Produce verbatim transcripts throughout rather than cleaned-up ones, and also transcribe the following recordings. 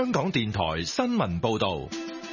香港電台新聞報道。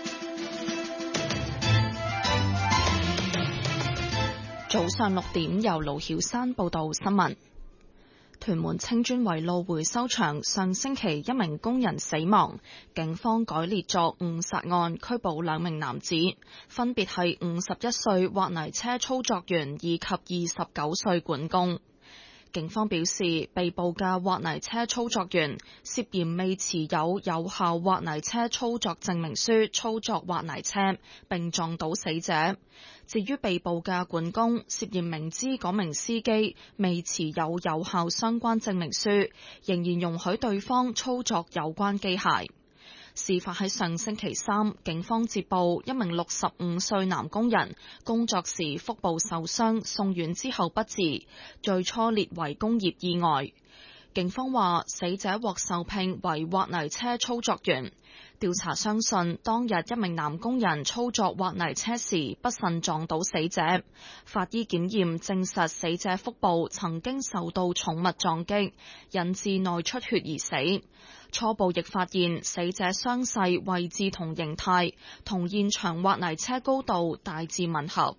早上六點，由盧曉山報道新聞。屯門青磚圍路回收場上星期一名工人死亡，警方改列作誤殺案，拘捕兩名男子，分別係五十一歲挖泥車操作員以及二十九歲管工。警方表示，被捕嘅挖泥車操作員涉嫌未持有有效挖泥車操作證明書操作挖泥車，並撞倒死者。至於被捕嘅管工，涉嫌明知嗰名司機未持有有效相關證明書，仍然容許對方操作有關機械。事發喺上星期三，警方接報一名六十五歲男工人工作時腹部受傷，送院之後不治，最初列為工業意外。警方話，死者獲受聘為挖泥車操作員。調查相信，當日一名男工人操作挖泥車時不慎撞到死者。法醫檢驗證實死者腹部曾經受到重物撞擊，引致內出血而死。初步亦發現死者傷勢位置同形態同現場挖泥車高度大致吻合。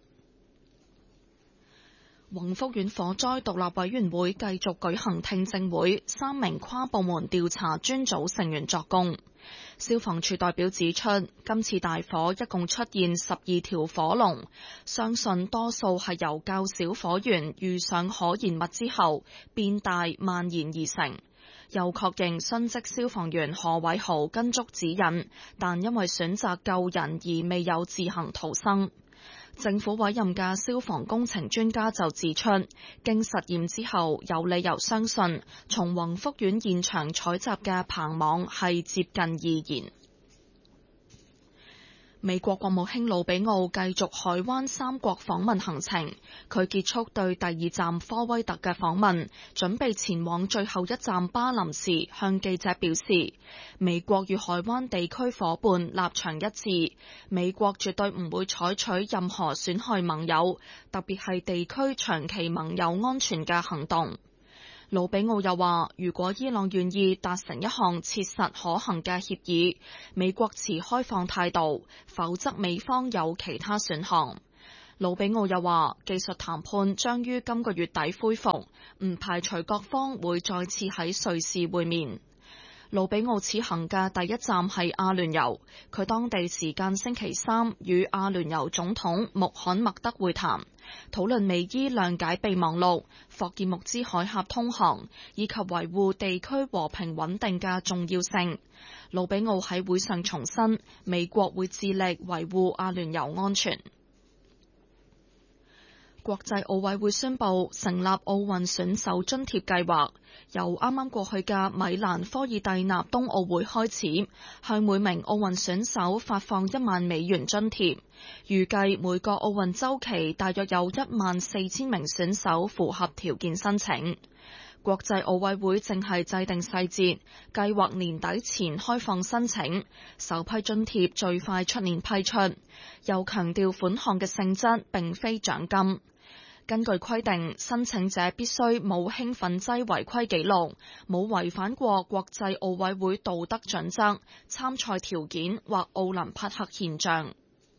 宏福苑火災獨立委員會繼續舉行聽證會，三名跨部門調查專組成員作供。消防處代表指出，今次大火一共出現十二條火龍，相信多數係由較小火源遇上可燃物之後變大蔓延而成。又確認殉職消防員何偉豪跟足指引，但因為選擇救人而未有自行逃生。政府委任嘅消防工程專家就指出，經實驗之後，有理由相信從宏福苑現場採集嘅棚網係接近易燃。美國國務卿魯比奧繼續海灣三國訪問行程，佢結束對第二站科威特嘅訪問，準備前往最後一站巴林時，向記者表示，美國與海灣地區夥伴立場一致，美國絕對唔會採取任何損害盟友，特別係地區長期盟友安全嘅行動。魯比奧又話，如果伊朗願意達成一項切實可行嘅協議，美國持開放態度，否則美方有其他選項。魯比奧又話，技術談判將於今個月底恢復，唔排除各方會再次喺瑞士會面。魯比奧此行嘅第一站係阿聯酋，佢當地時間星期三與阿聯酋總統穆罕默德會談，討論美伊諒解備忘錄、霍爾木茲海峽通航以及維護地區和平穩定嘅重要性。魯比奧喺會上重申，美國會致力維護阿聯酋安全。國際奧委會宣布成立奧運選手津貼計劃，由啱啱過去嘅米蘭科爾蒂納冬奧會開始，向每名奧運選手發放一萬美元津貼。預計每個奧運週期大約有一萬四千名選手符合條件申請。國際奧委會正係制定細節，計劃年底前開放申請，首批津貼最快出年批出。又強調款項嘅性質並非獎金。根據規定，申請者必須冇興奮劑違規記錄，冇違反過國際奧委會道德準則、參賽條件或奧林匹克現象。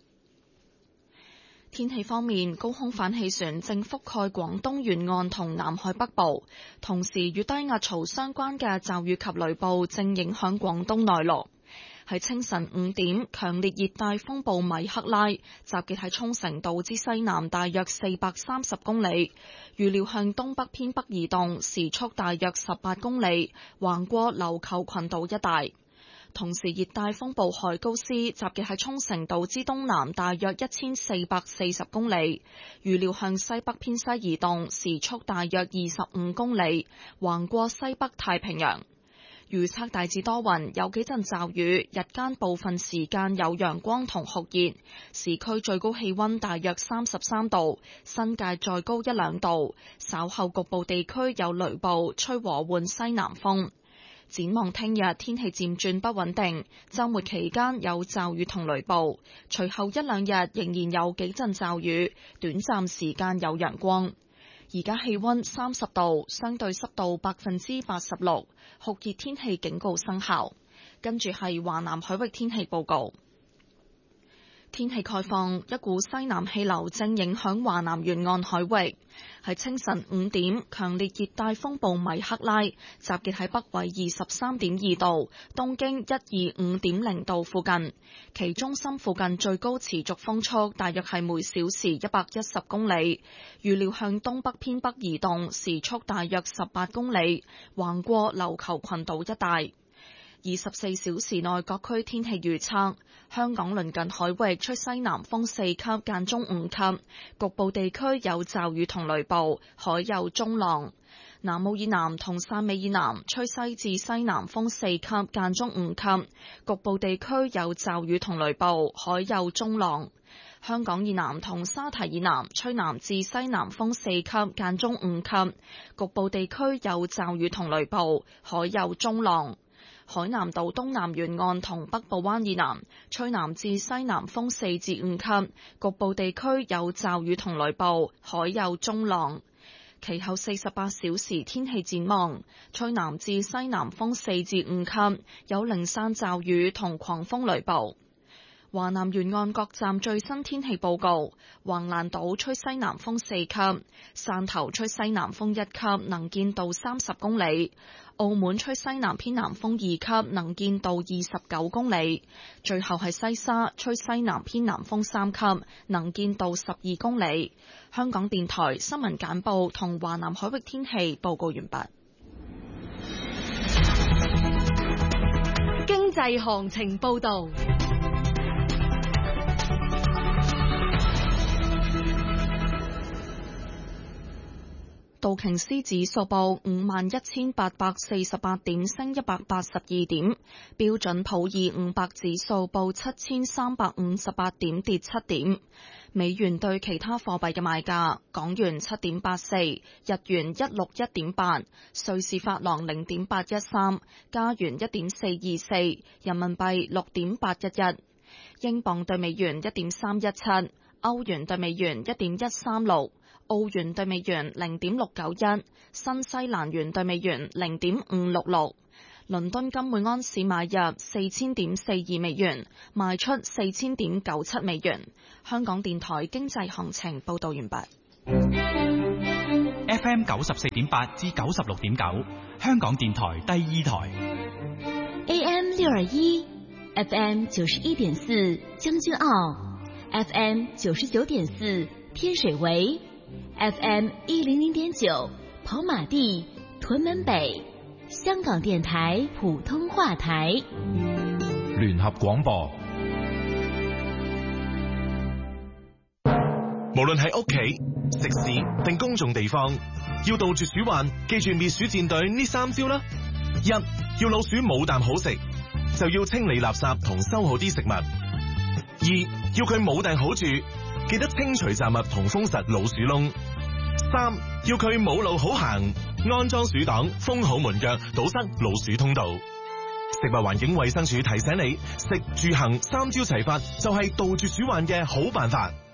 天氣方面，高空反氣旋正覆蓋廣東沿岸同南海北部，同時與低壓槽相關嘅驟雨及雷暴正影響廣東內陸。喺清晨五點，強烈熱帶風暴米克拉集結喺沖繩島之西南大約四百三十公里，預料向東北偏北移動，時速大約十八公里，橫過琉球群島一帶。同時，熱帶風暴海高斯集結喺沖繩島之東南大約一千四百四十公里，預料向西北偏西移動，時速大約二十五公里，橫過西北太平洋。預測大致多雲，有幾陣驟雨，日間部分時間有陽光同酷熱，市區最高氣溫大約三十三度，新界再高一兩度，稍後局部地區有雷暴，吹和緩西南風。展望聽日天氣漸轉不穩定，週末期間有驟雨同雷暴，隨後一兩日仍然有幾陣驟雨，短暫時間有陽光。而家氣溫三十度，相對濕度百分之八十六，酷熱天氣警告生效。 跟住係華南海域天氣報告。天氣概況，一股西南氣流正影響華南沿岸海域。喺清晨五點，強烈熱帶風暴米克拉集結喺北緯二十三點二度，東經一二五點零度附近。其中心附近最高持續風速大約係每小時一百一十公里，預料向東北偏北移動，時速大約十八公里，橫過琉球群島一帶。二十四小時內各區天氣預測：香港鄰近海域吹西南風四級間中五級，局部地區有驟雨同雷暴，海有中浪。南澳以南同汕尾以南吹西至西南風四級間中五級，局部地區有驟雨同雷暴，海有中浪。香港以南同沙堤以南吹南至西南風四級間中五級，局部地區有驟雨同雷暴，海有中浪。海南島東南沿岸同北部灣以南吹南至西南風四至五級，局部地區有驟雨同雷暴，海有中浪。其後四十八小時天氣展望，吹南至西南風四至五級，有零散驟雨同狂風雷暴。華南沿岸各站最新天氣報告：橫瀾島吹西南風四級，汕頭吹西南風一級，能見度三十公里；澳門吹西南偏南風二級，能見度二十九公里。最後係西沙吹西南偏南風三級，能見度十二公里。香港電台新聞簡報同華南海域天氣報告完畢。 經濟行情報道。 道瓊斯指數報五萬一千八百四十八點，升一百八十二點。標準普爾五百指數報七千三百五十八點，跌七點。美元對其他貨幣嘅賣價：港元七點八四，日元一六一點八，瑞士法郎零點八一三，加元一點四二四，人民幣六點八一一，英鎊對美元一點三一七，歐元對美元一點一三六。澳元對美元零點六九一，新西蘭元對美元零點五六六。倫敦金每安士買入四千點四二美元，賣出四千點九七美元。香港電台經濟行情報道完畢。 F M 九十四點八至九十六點九，香港電台第二台。 A M 六二一，F M 九十一點四將軍澳 ，F M 九十九點四天水圍。F M 一零零點九跑馬地屯門北，香港電台普通話台。 聯合廣播。 無論喺屋企、食肆定公眾地方，要杜絕鼠患，記住滅鼠戰隊呢三招啦。一，要老鼠冇啖好食，就要清理垃圾同收好啲食物。二，要佢冇埞好住，記得清除雜物同封實老鼠窿。三，要佢冇路好行，安裝鼠擋，封好門腳，堵塞老鼠通道。食物環境衛生署提醒你，食住行三招齊發，就係杜絕鼠患嘅好辦法。